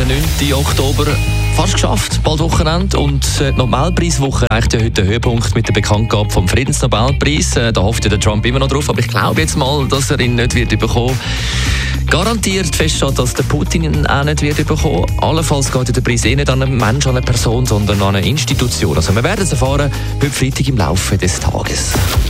der 9. Oktober. Fast geschafft, bald Wochenende. Und die Nobelpreiswoche erreicht ja heute den Höhepunkt mit der Bekanntgabe vom Friedensnobelpreis. Da hofft ja der Trump immer noch drauf, aber ich glaube jetzt mal, dass er ihn nicht wird bekommen. Garantiert feststeht, dass der Putin ihn auch nicht wird bekommen. Allenfalls geht der Preis nicht an einen Menschen, an eine Person, sondern an eine Institution. Also wir werden es erfahren heute Freitag im Laufe des Tages.